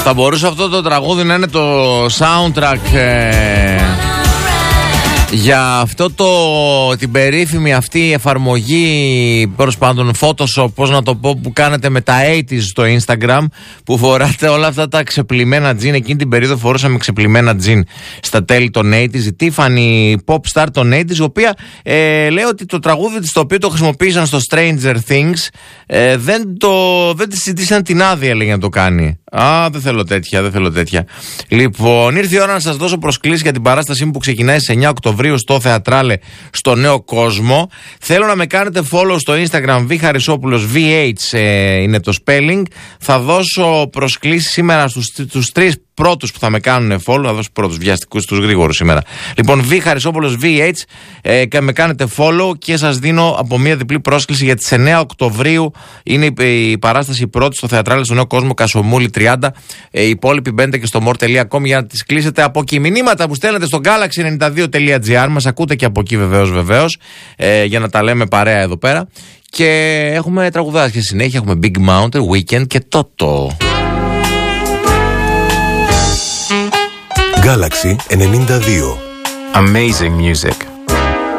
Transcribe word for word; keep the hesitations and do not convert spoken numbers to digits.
Θα μπορούσε αυτό το τραγούδι να είναι το soundtrack ε, για αυτό το, την περίφημη αυτή εφαρμογή, προς πάντων Photoshop, πώς να το πω, που κάνετε με τα ογδόντα στο Instagram, που φοράτε όλα αυτά τα ξεπλημμένα τζιν. Εκείνη την περίοδο φορούσαμε ξεπλημμένα τζιν στα τέλη των ογδόντα. Η Tiffany Pop Star των ογδόντα, η οποία ε, λέει ότι το τραγούδι της, το οποίο το χρησιμοποίησαν στο Stranger Things, ε, δεν, το, δεν τη ζητήσαν την άδεια, λέει, να το κάνει. Α, δεν θέλω τέτοια, δεν θέλω τέτοια. Λοιπόν, ήρθε η ώρα να σας δώσω προσκλήσεις για την παράστασή μου που ξεκινάει στις εννιά Οκτωβρίου στο Θεατράλε στο Νέο Κόσμο. Θέλω να με κάνετε follow στο Instagram, Β Χαρισόπουλος, βι έιτς ε, είναι το spelling. Θα δώσω προσκλήσεις σήμερα στους, στους τρεις πρώτους που θα με κάνουν follow. Θα δώσω πρώτους βιαστικούς, τους γρήγορους σήμερα. Λοιπόν, Β Χαρισόπουλος, βι έιτς, ε, και με κάνετε follow και σας δίνω από μία διπλή πρόσκληση για τις εννιά Οκτωβρίου. Είναι η, η παράσταση η πρώτη στο Θεατράλε στο Νέο Κόσμο, Κασομούλη τριάντα. Ε, οι υπόλοιποι μπαίνετε και στο more τελεία com για να τις κλείσετε από εκεί. Μηνύματα που στέλνετε στο γκάλαξι ενενήντα δύο τελεία τζι άρ. Μας ακούτε και από εκεί βεβαίως, βεβαίως, ε, για να τα λέμε παρέα εδώ πέρα. Και έχουμε τραγουδάδες και συνέχεια. Έχουμε Big Mountain, Weekend και Toto. Galaxy ενενήντα δύο. Amazing music.